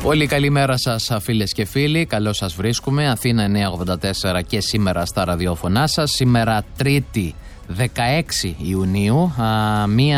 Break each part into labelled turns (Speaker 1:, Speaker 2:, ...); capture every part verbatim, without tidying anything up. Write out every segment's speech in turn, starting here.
Speaker 1: Πολύ καλημέρα σας φίλες και φίλοι, καλώς σας βρίσκουμε. Αθήνα εννιακόσια ογδόντα τέσσερα και σήμερα στα ραδιόφωνά σας. Σήμερα Τρίτη δεκαέξι Ιουνίου, α, μια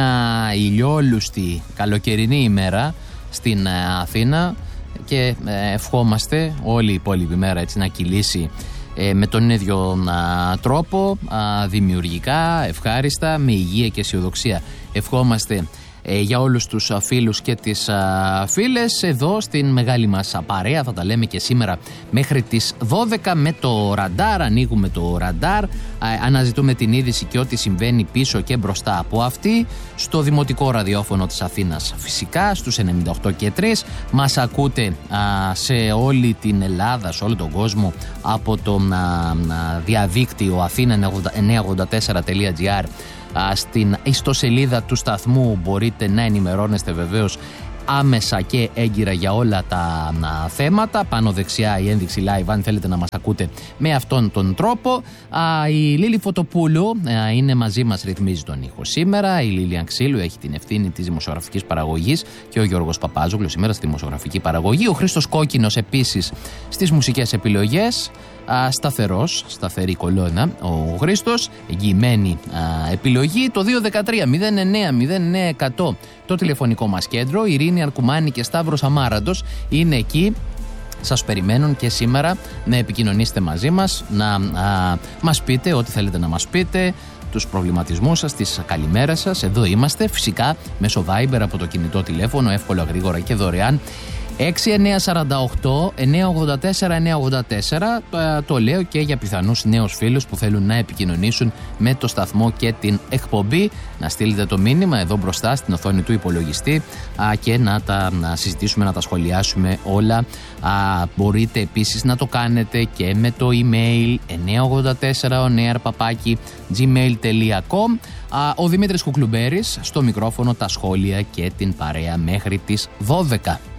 Speaker 1: ηλιόλουστη καλοκαιρινή ημέρα στην α, Αθήνα και ε, ευχόμαστε όλη η υπόλοιπη μέρα έτσι να κυλήσει ε, με τον ίδιο α, τρόπο, α, δημιουργικά, ευχάριστα, με υγεία και αισιοδοξία. Ευχόμαστε Ε, για όλους τους α, φίλους και τις α, φίλες εδώ στην μεγάλη μας α, παρέα. Θα τα λέμε και σήμερα μέχρι τις δώδεκα με το ραντάρ. Ανοίγουμε το ραντάρ, α, αναζητούμε την είδηση και ό,τι συμβαίνει πίσω και μπροστά από αυτή στο δημοτικό ραδιόφωνο της Αθήνας. Φυσικά στους ενενήντα οκτώ και τρία μας ακούτε α, σε όλη την Ελλάδα, σε όλο τον κόσμο από το α, α, διαδίκτυο αθήνα εννιακόσια ογδόντα τέσσερα τελεία τζι άρ. Στην ιστοσελίδα του σταθμού μπορείτε να ενημερώνεστε βεβαίως άμεσα και έγκυρα για όλα τα α, θέματα. Πάνω δεξιά η ένδειξη live αν θέλετε να μας ακούτε με αυτόν τον τρόπο. Α, η Λίλη Φωτοπούλου α, είναι μαζί μας, ρυθμίζει τον ήχο σήμερα. Η Λίλια Ξύλου έχει την ευθύνη της δημοσιογραφικής παραγωγής και ο Γιώργος Παπάζογλου σήμερα στη δημοσιογραφική παραγωγή. Ο Χρήστος Κόκκινος επίσης στις μουσικές επιλογές. Α, σταθερός, σταθερή κολόνα ο Χρήστος, εγγυημένη α, επιλογή. Το δύο ένα τρία μηδέν εννέα μηδέν εννέα εκατό το τηλεφωνικό μας κέντρο. Ειρήνη Αρκουμάνη και Σταύρος Αμάραντος είναι εκεί. Σας περιμένουν και σήμερα να επικοινωνήσετε μαζί μας, να α, μας πείτε ό,τι θέλετε να μας πείτε, τους προβληματισμούς σας, τις καλημέρες σας. Εδώ είμαστε φυσικά μέσω Viber από το κινητό τηλέφωνο, εύκολα, γρήγορα και δωρεάν. έξι εννιά τέσσερα οκτώ εννιά ογδόντα τέσσερα εννιά ογδόντα τέσσερα. Το, το λέω και για πιθανούς νέους φίλους που θέλουν να επικοινωνήσουν με το σταθμό και την εκπομπή. Να στείλετε το μήνυμα εδώ μπροστά στην οθόνη του υπολογιστή α, και να τα να συζητήσουμε, να τα σχολιάσουμε όλα. Α, μπορείτε επίσης να το κάνετε και με το email εννιά ογδόντα τέσσερα ονέαρ παπάκι τζι μέιλ τελεία κομ. Ο Δημήτρης Κουκλουμπέρης στο μικρόφωνο, τα σχόλια και την παρέα μέχρι τις δώδεκα.